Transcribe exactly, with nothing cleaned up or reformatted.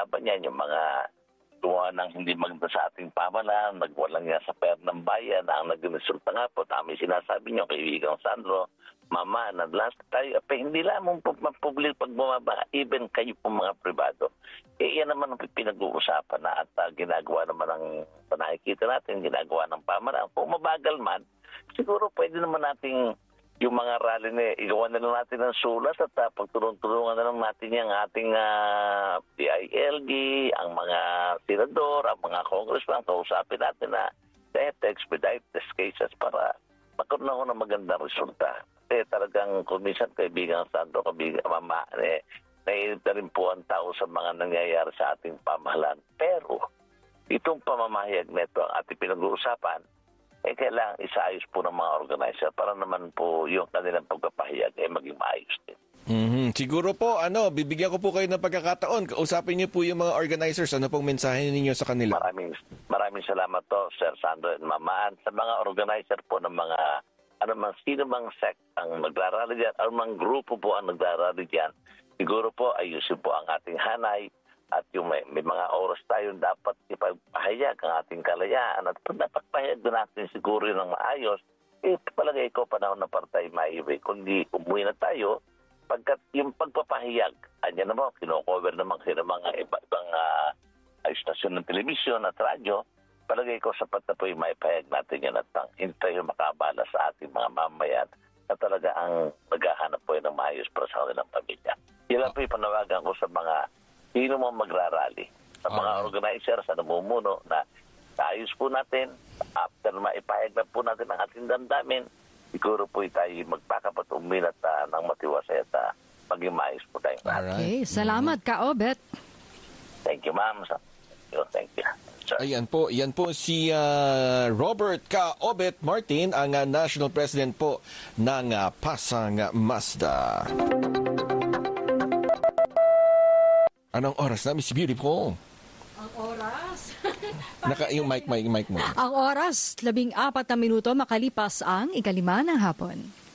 kalaban yan, yung mga tuwa ng hindi maganda sa ating pamahalaan, nagwalang nga sa pera ng bayan, ang nag-resulta nga po, tama sinasabi niyo, kaibigang Sandro, Mama, na last tayo, pa hindi lamang po public pag bumaba, even kayo po mga privado. Eh, yan naman ang pinag-uusapan na at uh, ginagawa naman ng nakikita natin, ginagawa ng pamahalaan. Kung mabagal man, siguro pwede naman nating yung mga rally na igawa na lang natin ng sulas at uh, pagtulong-tulungan na lang natin yung ating uh, D I L G, ang mga senador, ang mga congressman, kausapin natin na they have to expedite these cases para magkaroon ako ng magandang resulta. Eh talagang kumisan kaibigan Sandro, kaibigan Mama, eh, naiinit na rin po ang tao sa mga nangyayari sa ating pamahalaan. Pero itong pamamahayag nito ang ating pinag-uusapan, eh kailangan isaayos po ng mga organizer para naman po yung kanilang pagpapahayag ay eh, maging maayos din. Mm-hmm. Siguro po, ano, bibigyan ko po kayo ng pagkakataon. Kausapin niyo po yung mga organizers. Ano pong mensahe ninyo sa kanila? Maraming, maraming salamat to, Sir Sandro and Mamaan. Sa mga organizer po ng mga, ano man, sino mang sect ang nagrarally dyan, ano mang grupo po ang nagrarally dyan, siguro po ayusin po ang ating hanay at yung may, may mga oras tayo dapat ipagpahayag ang ating kalayaan at pag napagpahayag doon natin siguro yun ng maayos, eh palagay ko panahon na partay maiwi. Kundi umuwi na tayo, pagkat yung pagpapahayag, andyan naman, kino-cover naman kasi ng mga iba-ibang uh, istasyon ng telebisyon at radyo, palagay ko sapat na po yung maipahayag natin yan at ang hintay yung makabala sa ating mga mamayan na talaga ang maghahanap po yun ng maayos para sa kanilang pamilya. Yan lang po yung panawagan ko sa mga sino mo magrarally, sa mga Alright. organizers sa namumuno na ayos po natin, after maipahayag na po natin ang ating damdamin, siguro po tayo magpakapat uminat uh, ng matiwasay at uh, maging maayos po tayo. Okay, salamat ka, Obet. Thank you, ma'am. Thank you. Sir. Ayan po, yan po si uh, Robert K. Obet Martin, ang uh, National President po ng uh, Pasang Mazda. Anong oras na, Miss Beautiful? Ang oras? Naka, yung mic, mic, mic mo. Ang oras, labing apat na minuto makalipas ang ikalima ng hapon.